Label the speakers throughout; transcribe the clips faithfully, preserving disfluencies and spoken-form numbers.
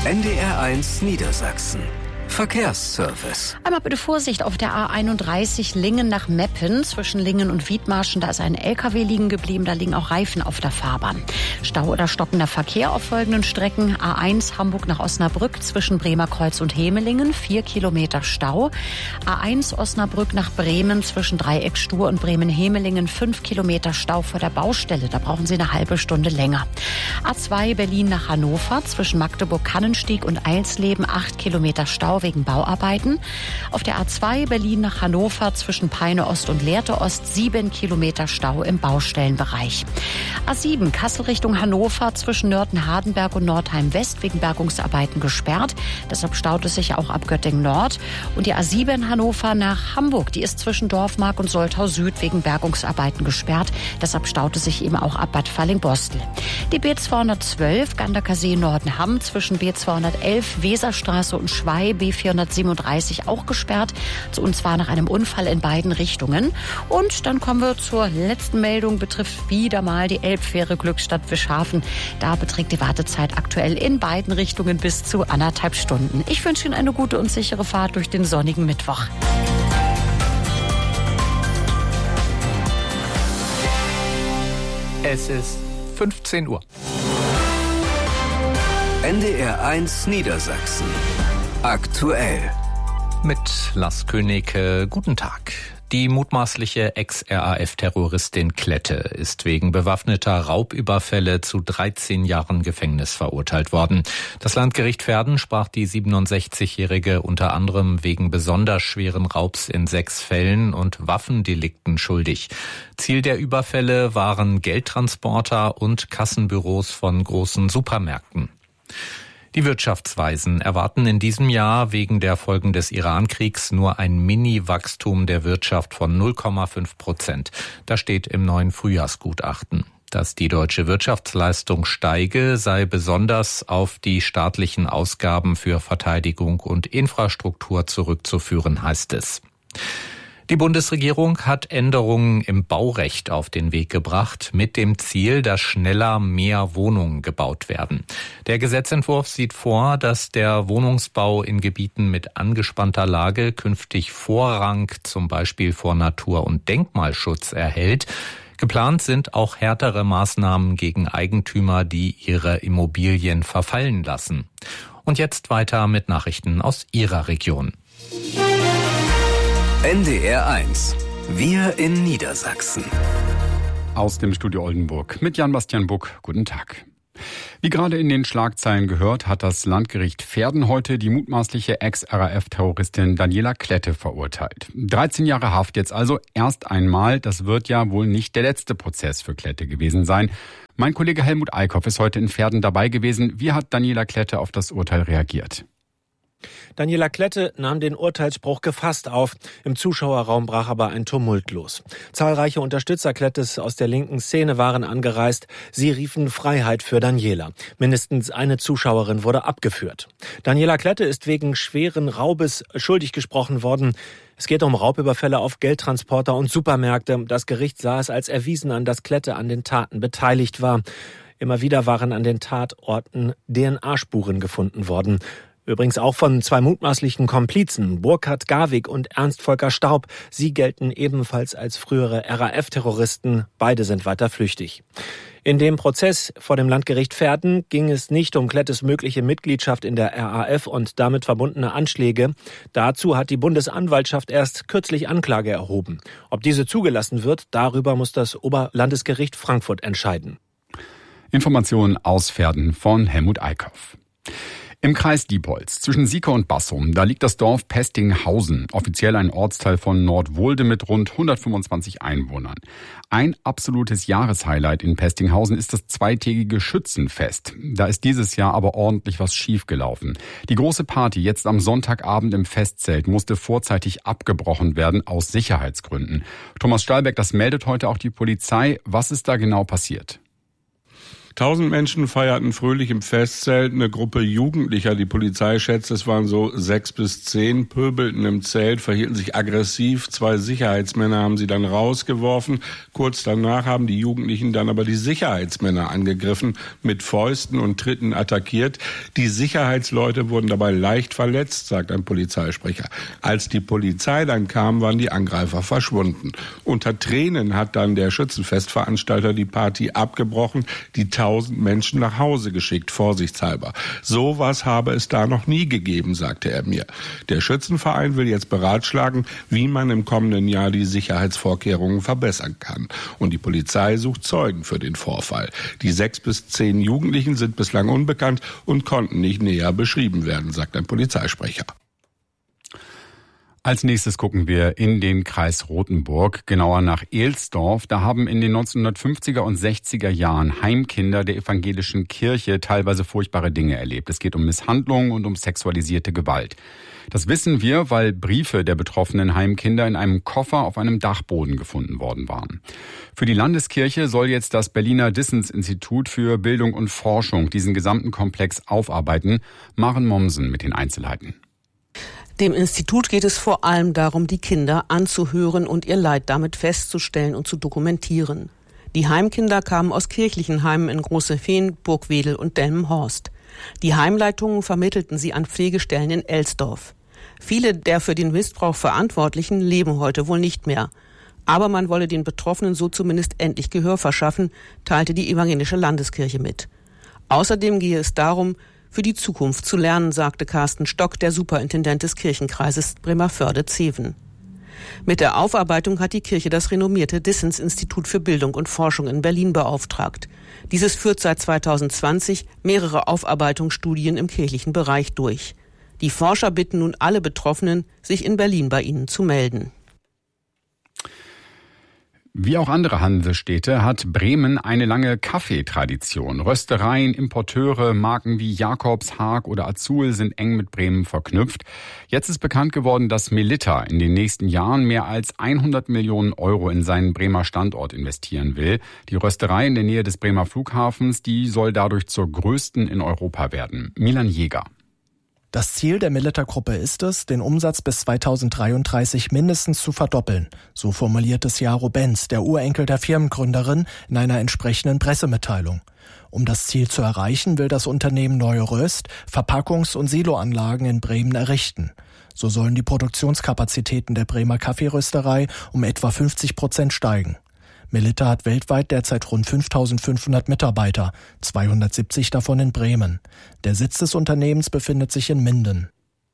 Speaker 1: N D R eins Niedersachsen. Verkehrsservice.
Speaker 2: Einmal bitte Vorsicht auf der A einunddreißig Lingen nach Meppen. Zwischen Lingen und Wiedmarschen, da ist ein L K W liegen geblieben. Da liegen auch Reifen auf der Fahrbahn. Stau oder stockender Verkehr auf folgenden Strecken. A eins Hamburg nach Osnabrück zwischen Bremerkreuz und Hemelingen. Vier Kilometer Stau. A eins Osnabrück nach Bremen zwischen Dreieck Stur und Bremen-Hemelingen. Fünf Kilometer Stau vor der Baustelle. Da brauchen Sie eine halbe Stunde länger. A zwei Berlin nach Hannover zwischen Magdeburg-Kannenstieg und Eilsleben. Acht Kilometer Stau wegen Bauarbeiten. Auf der A zwei Berlin nach Hannover zwischen Peine Ost und Lehrte Ost sieben Kilometer Stau im Baustellenbereich. A sieben Kassel Richtung Hannover zwischen Nörten-Hardenberg und Nordheim West wegen Bergungsarbeiten gesperrt. Deshalb staut es sich auch ab Göttingen Nord. Und die A sieben Hannover nach Hamburg, die ist zwischen Dorfmark und Soltau Süd wegen Bergungsarbeiten gesperrt. Deshalb staut es sich eben auch ab Bad Falling-Bostel. Die B zweihundertzwölf Ganderkasee Nordenham zwischen B zweihundertelf Weserstraße und Schwei B vierhundertsiebenunddreißig auch gesperrt, und zwar nach einem Unfall in beiden Richtungen. Und dann kommen wir zur letzten Meldung, betrifft wieder mal die Elbfähre Glückstadt Fischhafen. Da beträgt die Wartezeit aktuell in beiden Richtungen bis zu anderthalb Stunden. Ich wünsche Ihnen eine gute und sichere Fahrt durch den sonnigen Mittwoch.
Speaker 3: Es ist fünfzehn Uhr.
Speaker 1: N D R eins Niedersachsen. Aktuell.
Speaker 3: Mit Lars König, äh, guten Tag. Die mutmaßliche Ex-R A F-Terroristin Klette ist wegen bewaffneter Raubüberfälle zu dreizehn Jahren Gefängnis verurteilt worden. Das Landgericht Verden sprach die siebenundsechzigjährige unter anderem wegen besonders schweren Raubs in sechs Fällen und Waffendelikten schuldig. Ziel der Überfälle waren Geldtransporter und Kassenbüros von großen Supermärkten. Die Wirtschaftsweisen erwarten in diesem Jahr wegen der Folgen des Iran-Kriegs nur ein Mini-Wachstum der Wirtschaft von null Komma fünf Prozent. Das steht im neuen Frühjahrsgutachten. Dass die deutsche Wirtschaftsleistung steige, sei besonders auf die staatlichen Ausgaben für Verteidigung und Infrastruktur zurückzuführen, heißt es. Die Bundesregierung hat Änderungen im Baurecht auf den Weg gebracht, mit dem Ziel, dass schneller mehr Wohnungen gebaut werden. Der Gesetzentwurf sieht vor, dass der Wohnungsbau in Gebieten mit angespannter Lage künftig Vorrang zum Beispiel vor Natur- und Denkmalschutz erhält. Geplant sind auch härtere Maßnahmen gegen Eigentümer, die ihre Immobilien verfallen lassen. Und jetzt weiter mit Nachrichten aus Ihrer Region.
Speaker 1: N D R eins. Wir in Niedersachsen.
Speaker 4: Aus dem Studio Oldenburg mit Jan-Bastian Buck. Guten Tag. Wie gerade in den Schlagzeilen gehört, hat das Landgericht Verden heute die mutmaßliche Ex-R A F-Terroristin Daniela Klette verurteilt. dreizehn Jahre Haft jetzt also erst einmal. Das wird ja wohl nicht der letzte Prozess für Klette gewesen sein. Mein Kollege Helmut Eickhoff ist heute in Verden dabei gewesen. Wie hat Daniela Klette auf das Urteil reagiert?
Speaker 5: Daniela Klette nahm den Urteilsspruch gefasst auf. Im Zuschauerraum brach aber ein Tumult los. Zahlreiche Unterstützer Klettes aus der linken Szene waren angereist. Sie riefen Freiheit für Daniela. Mindestens eine Zuschauerin wurde abgeführt. Daniela Klette ist wegen schweren Raubes schuldig gesprochen worden. Es geht um Raubüberfälle auf Geldtransporter und Supermärkte. Das Gericht sah es als erwiesen an, dass Klette an den Taten beteiligt war. Immer wieder waren an den Tatorten D N A-Spuren gefunden worden. Übrigens auch von zwei mutmaßlichen Komplizen, Burkhard Garwig und Ernst Volker Staub. Sie gelten ebenfalls als frühere R A F-Terroristen. Beide sind weiter flüchtig. In dem Prozess vor dem Landgericht Verden ging es nicht um Klettes mögliche Mitgliedschaft in der R A F und damit verbundene Anschläge. Dazu hat die Bundesanwaltschaft erst kürzlich Anklage erhoben. Ob diese zugelassen wird, darüber muss das Oberlandesgericht Frankfurt entscheiden.
Speaker 4: Informationen aus Verden von Helmut Eickhoff. Im Kreis Diepholz zwischen Sieke und Bassum, da liegt das Dorf Pestinghausen, offiziell ein Ortsteil von Nordwolde mit rund hundertfünfundzwanzig Einwohnern. Ein absolutes Jahreshighlight in Pestinghausen ist das zweitägige Schützenfest. Da ist dieses Jahr aber ordentlich was schiefgelaufen. Die große Party jetzt am Sonntagabend im Festzelt musste vorzeitig abgebrochen werden aus Sicherheitsgründen. Thomas Stahlbeck, das meldet heute auch die Polizei. Was ist da genau passiert?
Speaker 6: Tausend Menschen feierten fröhlich im Festzelt. Eine Gruppe Jugendlicher, die Polizei schätzt, es waren so sechs bis zehn, pöbelten im Zelt, verhielten sich aggressiv. Zwei Sicherheitsmänner haben sie dann rausgeworfen. Kurz danach haben die Jugendlichen dann aber die Sicherheitsmänner angegriffen, mit Fäusten und Tritten attackiert. Die Sicherheitsleute wurden dabei leicht verletzt, sagt ein Polizeisprecher. Als die Polizei dann kam, waren die Angreifer verschwunden. Unter Tränen hat dann der Schützenfestveranstalter die Party abgebrochen, die tausend Menschen nach Hause geschickt, vorsichtshalber. Sowas habe es da noch nie gegeben, sagte er mir. Der Schützenverein will jetzt beratschlagen, wie man im kommenden Jahr die Sicherheitsvorkehrungen verbessern kann. Und die Polizei sucht Zeugen für den Vorfall. Die sechs bis zehn Jugendlichen sind bislang unbekannt und konnten nicht näher beschrieben werden, sagt ein Polizeisprecher.
Speaker 4: Als nächstes gucken wir in den Kreis Rothenburg, genauer nach Ehlsdorf. Da haben in den neunzehnhundertfünfziger und sechziger Jahren Heimkinder der evangelischen Kirche teilweise furchtbare Dinge erlebt. Es geht um Misshandlungen und um sexualisierte Gewalt. Das wissen wir, weil Briefe der betroffenen Heimkinder in einem Koffer auf einem Dachboden gefunden worden waren. Für die Landeskirche soll jetzt das Berliner Dissens-Institut für Bildung und Forschung diesen gesamten Komplex aufarbeiten. Maren Mommsen mit den Einzelheiten.
Speaker 7: Dem Institut geht es vor allem darum, die Kinder anzuhören und ihr Leid damit festzustellen und zu dokumentieren. Die Heimkinder kamen aus kirchlichen Heimen in Großefehn, Burgwedel und Delmenhorst. Die Heimleitungen vermittelten sie an Pflegestellen in Elsdorf. Viele der für den Missbrauch Verantwortlichen leben heute wohl nicht mehr. Aber man wolle den Betroffenen so zumindest endlich Gehör verschaffen, teilte die evangelische Landeskirche mit. Außerdem gehe es darum, für die Zukunft zu lernen, sagte Carsten Stock, der Superintendent des Kirchenkreises Bremervörde-Zeven. Mit der Aufarbeitung hat die Kirche das renommierte Dissens-Institut für Bildung und Forschung in Berlin beauftragt. Dieses führt seit zweitausendzwanzig mehrere Aufarbeitungsstudien im kirchlichen Bereich durch. Die Forscher bitten nun alle Betroffenen, sich in Berlin bei ihnen zu melden.
Speaker 4: Wie auch andere Hansestädte hat Bremen eine lange Kaffeetradition. Röstereien, Importeure, Marken wie Jakobs, Haag oder Azul sind eng mit Bremen verknüpft. Jetzt ist bekannt geworden, dass Melitta in den nächsten Jahren mehr als hundert Millionen Euro in seinen Bremer Standort investieren will. Die Rösterei in der Nähe des Bremer Flughafens, die soll dadurch zur größten in Europa werden. Milan Jäger.
Speaker 8: Das Ziel der Melitta-Gruppe ist es, den Umsatz bis zweitausenddreiunddreißig mindestens zu verdoppeln. So formuliert es Jaro Benz, der Urenkel der Firmengründerin, in einer entsprechenden Pressemitteilung. Um das Ziel zu erreichen, will das Unternehmen neue Röst-, Verpackungs- und Siloanlagen in Bremen errichten. So sollen die Produktionskapazitäten der Bremer Kaffeerösterei um etwa fünfzig Prozent steigen. Melitta hat weltweit derzeit rund fünftausendfünfhundert Mitarbeiter, zweihundertsiebzig davon in Bremen. Der Sitz des Unternehmens befindet sich in Minden.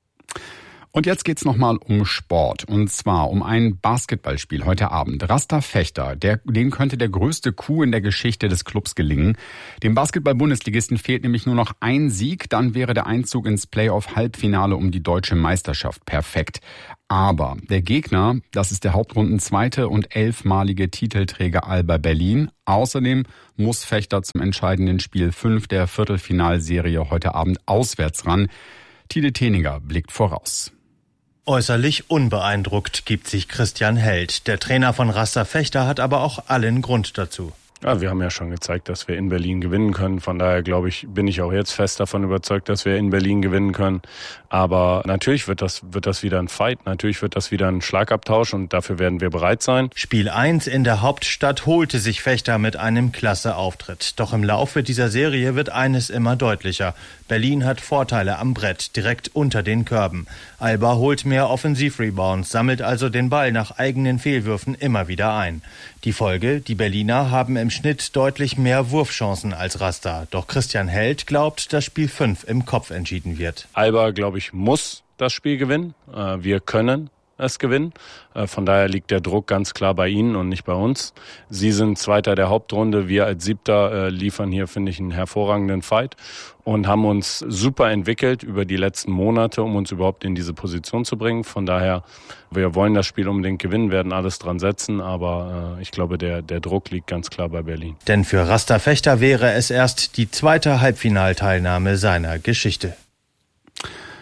Speaker 4: Und jetzt geht's nochmal um Sport. Und zwar um ein Basketballspiel heute Abend. Rasta Fechter, der, den könnte der größte Coup in der Geschichte des Clubs gelingen. Dem Basketball-Bundesligisten fehlt nämlich nur noch ein Sieg. Dann wäre der Einzug ins Playoff-Halbfinale um die deutsche Meisterschaft perfekt. Aber der Gegner, das ist der Hauptrundenzweite und elfmalige Titelträger Alba Berlin. Außerdem muss Fechter zum entscheidenden Spiel fünf der Viertelfinalserie heute Abend auswärts ran. Tide Teninger blickt voraus.
Speaker 9: Äußerlich unbeeindruckt gibt sich Christian Held. Der Trainer von Rasta Fechter hat aber auch allen Grund dazu.
Speaker 10: Ja, wir haben ja schon gezeigt, dass wir in Berlin gewinnen können. Von daher glaube ich, bin ich auch jetzt fest davon überzeugt, dass wir in Berlin gewinnen können. Aber natürlich wird das, wird das wieder ein Fight. Natürlich wird das wieder ein Schlagabtausch und dafür werden wir bereit sein.
Speaker 9: Spiel eins in der Hauptstadt holte sich Fechter mit einem klasse Auftritt. Doch im Laufe dieser Serie wird eines immer deutlicher. Berlin hat Vorteile am Brett, direkt unter den Körben. Alba holt mehr Offensivrebounds, sammelt also den Ball nach eigenen Fehlwürfen immer wieder ein. Die Folge, die Berliner haben im Schnitt deutlich mehr Wurfchancen als Rasta. Doch Christian Held glaubt, dass Spiel fünf im Kopf entschieden wird.
Speaker 10: Alba, glaube ich, muss das Spiel gewinnen. Wir können es gewinnen. Von daher liegt der Druck ganz klar bei ihnen und nicht bei uns. Sie sind Zweiter der Hauptrunde. Wir als Siebter liefern hier, finde ich, einen hervorragenden Fight und haben uns super entwickelt über die letzten Monate, um uns überhaupt in diese Position zu bringen. Von daher, wir wollen das Spiel unbedingt gewinnen, werden alles dran setzen, aber äh, ich glaube, der, der Druck liegt ganz klar bei Berlin.
Speaker 9: Denn für Rasta Fechter wäre es erst die zweite Halbfinalteilnahme seiner Geschichte.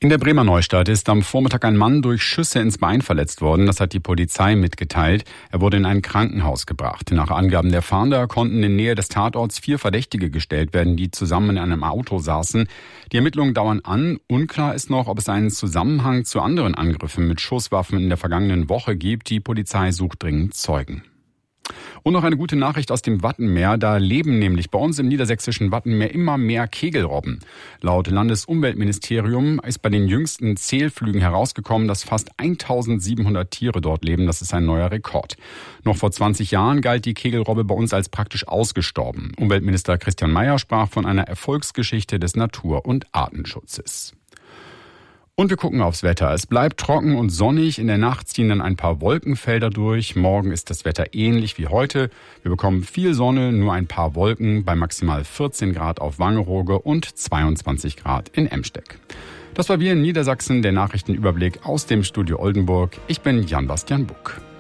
Speaker 4: In der Bremer Neustadt ist am Vormittag ein Mann durch Schüsse ins Bein verletzt worden. Das hat die Polizei mitgeteilt. Er wurde in ein Krankenhaus gebracht. Nach Angaben der Fahnder konnten in Nähe des Tatorts vier Verdächtige gestellt werden, die zusammen in einem Auto saßen. Die Ermittlungen dauern an. Unklar ist noch, ob es einen Zusammenhang zu anderen Angriffen mit Schusswaffen in der vergangenen Woche gibt. Die Polizei sucht dringend Zeugen. Und noch eine gute Nachricht aus dem Wattenmeer. Da leben nämlich bei uns im niedersächsischen Wattenmeer immer mehr Kegelrobben. Laut Landesumweltministerium ist bei den jüngsten Zählflügen herausgekommen, dass fast eintausendsiebenhundert Tiere dort leben. Das ist ein neuer Rekord. Noch vor zwanzig Jahren galt die Kegelrobbe bei uns als praktisch ausgestorben. Umweltminister Christian Mayer sprach von einer Erfolgsgeschichte des Natur- und Artenschutzes. Und wir gucken aufs Wetter. Es bleibt trocken und sonnig. In der Nacht ziehen dann ein paar Wolkenfelder durch. Morgen ist das Wetter ähnlich wie heute. Wir bekommen viel Sonne, nur ein paar Wolken bei maximal vierzehn Grad auf Wangerooge und zweiundzwanzig Grad in Emsteck. Das war wir in Niedersachsen, der Nachrichtenüberblick aus dem Studio Oldenburg. Ich bin Jan-Bastian Buck.